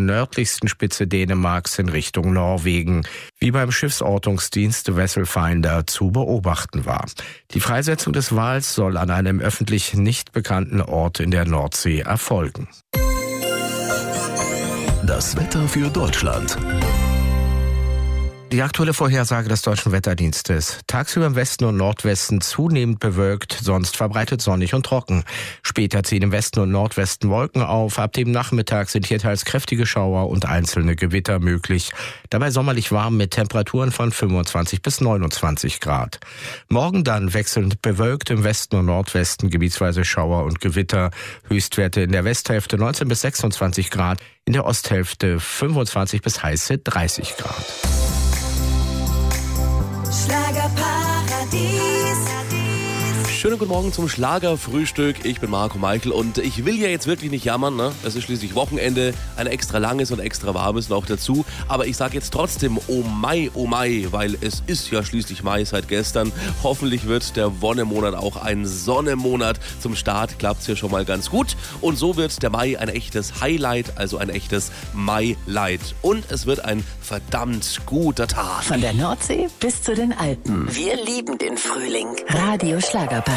nördlichsten Spitze Dänemarks in Richtung Norwegen, wie beim Schiffsortungsdienst Vessel Finder zu beobachten war. Die Freisetzung des Wals soll an einem öffentlich nicht bekannten Ort in der Nordsee erfolgen. Das Wetter für Deutschland. Die aktuelle Vorhersage des Deutschen Wetterdienstes. Tagsüber im Westen und Nordwesten zunehmend bewölkt, sonst verbreitet sonnig und trocken. Später ziehen im Westen und Nordwesten Wolken auf. Ab dem Nachmittag sind hier teils kräftige Schauer und einzelne Gewitter möglich. Dabei sommerlich warm mit Temperaturen von 25 bis 29 Grad. Morgen dann wechselnd bewölkt im Westen und Nordwesten, gebietsweise Schauer und Gewitter. Höchstwerte in der Westhälfte 19 bis 26 Grad, in der Osthälfte 25 bis heiße 30 Grad. Schlagerparadies. Schönen guten Morgen zum Schlagerfrühstück. Ich bin Marco Meichel und ich will ja jetzt wirklich nicht jammern, ne? Es ist schließlich Wochenende, ein extra langes und extra warmes noch dazu. Aber ich sage jetzt trotzdem oh Mai, weil es ist ja schließlich Mai seit gestern. Hoffentlich wird der Wonnemonat auch ein Sonnemonat. Zum Start klappt es hier schon mal ganz gut. Und so wird der Mai ein echtes Highlight, also ein echtes Mai-Light. Und es wird ein verdammt guter Tag. Von der Nordsee bis zu den Alpen. Wir lieben den Frühling. Radio Schlagerparadies.